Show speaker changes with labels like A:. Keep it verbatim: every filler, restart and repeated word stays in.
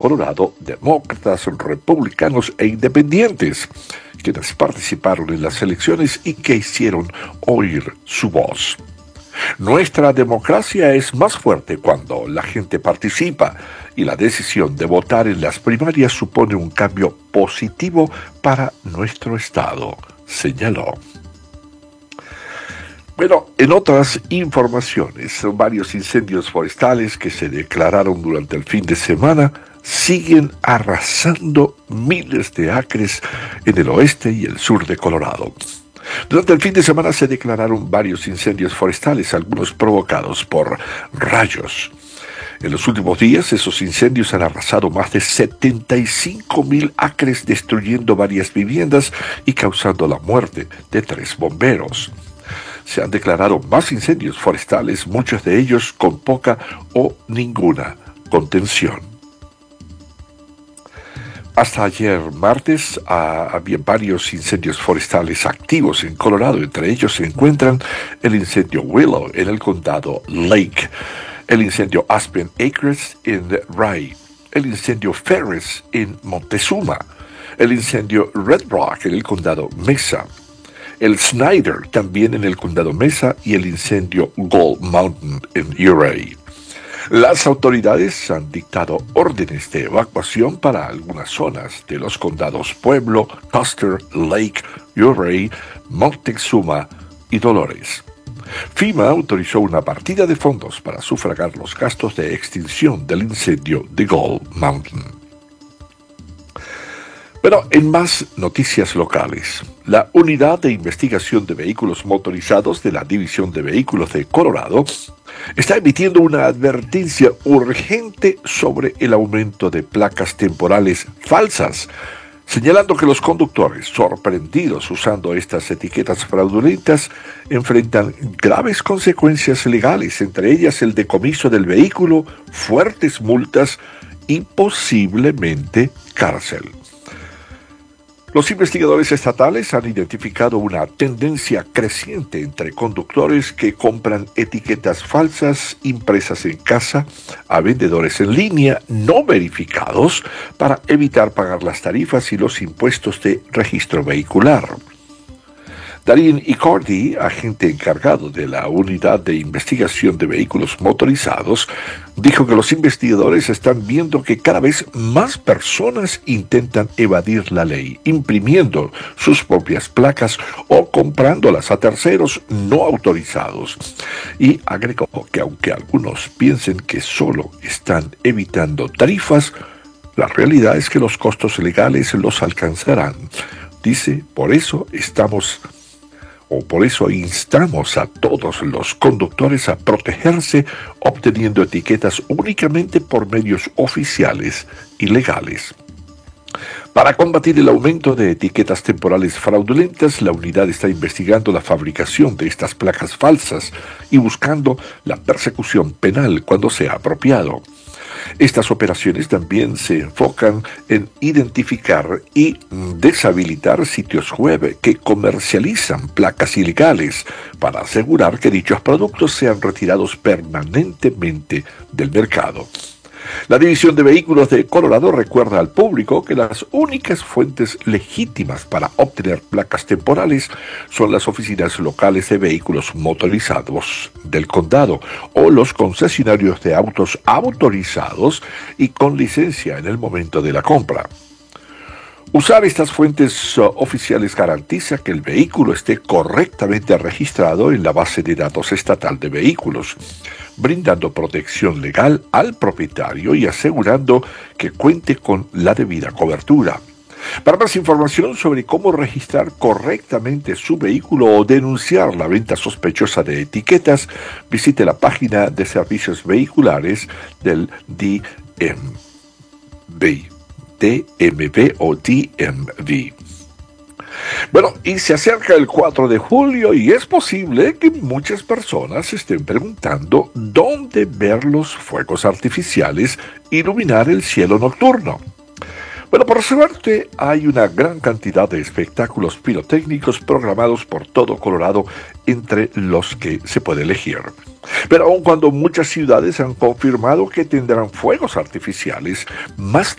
A: Colorado, demócratas, republicanos e independientes, quienes participaron en las elecciones y que hicieron oír su voz. Nuestra democracia es más fuerte cuando la gente participa y la decisión de votar en las primarias supone un cambio positivo para nuestro estado, señaló. Bueno, en otras informaciones, varios incendios forestales que se declararon durante el fin de semana siguen arrasando miles de acres en el oeste y el sur de Colorado. Durante el fin de semana se declararon varios incendios forestales, algunos provocados por rayos. En los últimos días, esos incendios han arrasado más de setenta y cinco mil acres, destruyendo varias viviendas y causando la muerte de tres bomberos. Se han declarado más incendios forestales, muchos de ellos con poca o ninguna contención. Hasta ayer martes ah, había varios incendios forestales activos en Colorado. Entre ellos se encuentran el incendio Willow en el condado Lake, el incendio Aspen Acres en Rye, el incendio Ferris en Montezuma, el incendio Red Rock en el condado Mesa, el Snyder también en el condado Mesa y el incendio Gold Mountain en Uray. Las autoridades han dictado órdenes de evacuación para algunas zonas de los condados Pueblo, Custer, Lake, Uray, Montezuma y Dolores. FEMA autorizó una partida de fondos para sufragar los gastos de extinción del incendio de Gold Mountain. Pero en más noticias locales, la Unidad de Investigación de Vehículos Motorizados de la División de Vehículos de Colorado está emitiendo una advertencia urgente sobre el aumento de placas temporales falsas, señalando que los conductores sorprendidos usando estas etiquetas fraudulentas enfrentan graves consecuencias legales, entre ellas el decomiso del vehículo, fuertes multas y posiblemente cárcel. Los investigadores estatales han identificado una tendencia creciente entre conductores que compran etiquetas falsas impresas en casa a vendedores en línea no verificados para evitar pagar las tarifas y los impuestos de registro vehicular. Darin Icordi, agente encargado de la Unidad de Investigación de Vehículos Motorizados, dijo que los investigadores están viendo que cada vez más personas intentan evadir la ley, imprimiendo sus propias placas o comprándolas a terceros no autorizados. Y agregó que aunque algunos piensen que solo están evitando tarifas, la realidad es que los costos legales los alcanzarán. Dice, por eso estamos... o por eso instamos a todos los conductores a protegerse obteniendo etiquetas únicamente por medios oficiales y legales. Para combatir el aumento de etiquetas temporales fraudulentas, la unidad está investigando la fabricación de estas placas falsas y buscando la persecución penal cuando sea apropiado. Estas operaciones también se enfocan en identificar y deshabilitar sitios web que comercializan placas ilegales para asegurar que dichos productos sean retirados permanentemente del mercado. La División de Vehículos de Colorado recuerda al público que las únicas fuentes legítimas para obtener placas temporales son las oficinas locales de vehículos motorizados del condado o los concesionarios de autos autorizados y con licencia en el momento de la compra. Usar estas fuentes uh, oficiales garantiza que el vehículo esté correctamente registrado en la base de datos estatal de vehículos, brindando protección legal al propietario y asegurando que cuente con la debida cobertura. Para más información sobre cómo registrar correctamente su vehículo o denunciar la venta sospechosa de etiquetas, visite la página de servicios vehiculares del D M V. D M V o D M V. Bueno, y se acerca el cuatro de julio y es posible que muchas personas estén preguntando dónde ver los fuegos artificiales iluminar el cielo nocturno. Bueno, por suerte hay una gran cantidad de espectáculos pirotécnicos programados por todo Colorado entre los que se puede elegir. Pero aun cuando muchas ciudades han confirmado que tendrán fuegos artificiales, más